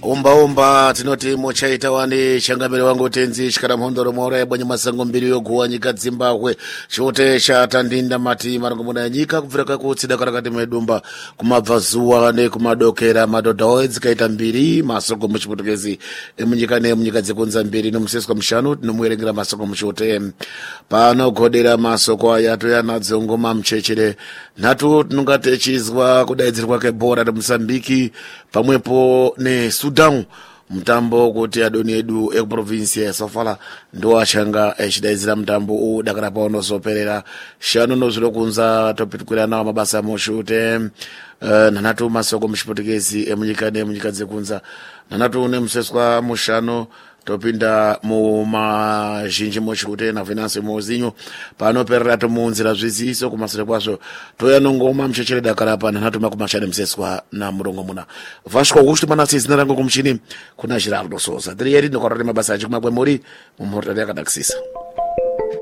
Omba tinoti mochaita wani changamire wangu tenzi chikara mhondoro mora yabonye masango mbiri yoguwa nyika Zimbabwe chote chatandinda mati marangomuna ya nyika kufiraka kutsida karakati medumba kumabva zuwa ne kumadokera madodhawo edzikaita mbiri masoko muchiputukezi emunyika nemunyika dzekunza mbiri nomuseswa mushanu tinomuerengera masoko muchote panogodera masoko ayato yanadzo ngoma mchechere nhatu tinonga techizwa kudaidzirwa kebhora reMozambique pamwepo neSudan mutambo kuti adoni edu ekuprovinsi yaSofala ndo achanga echidaidzira mutambo udakara paunozoperera shanu nozvirokunza topitukwira nawo mabasa moshute nanatu masoko muchiputukezi emunyika nemunyika dzekunza nanatu nemuseswa mushano topinda mumazhinji mochute nafinansi mozinyo panoperera tomuunzira zviziso kumasure kwazvo toyanongoma mchechere dakara pa nanatu makumashane museswa na murongo muna vashko kushti manasi zina rangu kumchini kuna Gerardo Souza 3 ndokwarati mabasa achikumabwe muri mumhortari yakadakisisa